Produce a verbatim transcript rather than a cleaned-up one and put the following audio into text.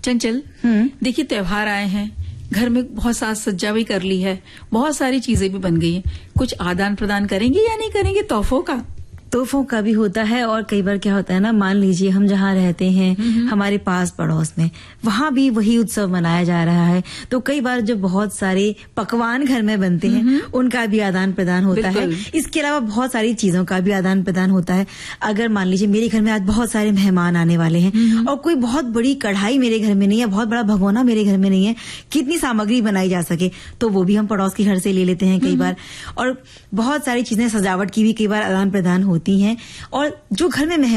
चंचल, देखिए त्योहार आए हैं, घर में बहुत साज सज्जा भी कर ली है, बहुत सारी चीजें भी बन गई हैं। कुछ आदान प्रदान करेंगे या नहीं करेंगे तोहफों का? तोहफों का भी होता है, और कई बार क्या होता है ना, मान लीजिए हम जहाँ रहते हैं हमारे पास पड़ोस में, वहाँ भी वही उत्सव मनाया जा रहा है, तो कई बार जो बहुत सारे पकवान घर में बनते हैं उनका भी आदान प्रदान होता है। इसके अलावा बहुत सारी चीजों का भी आदान प्रदान होता है। अगर मान लीजिए मेरे घर में आज बहुत सारे मेहमान आने वाले हैं और कोई बहुत बड़ी कढ़ाई मेरे घर में नहीं है, बहुत बड़ा भगोना मेरे घर में नहीं है, कितनी सामग्री बनाई जा सके, तो वो भी हम पड़ोस के घर से ले लेते हैं कई बार। और बहुत सारी चीजें सजावट की भी कई बार आदान प्रदान होती हैं। और जो घर में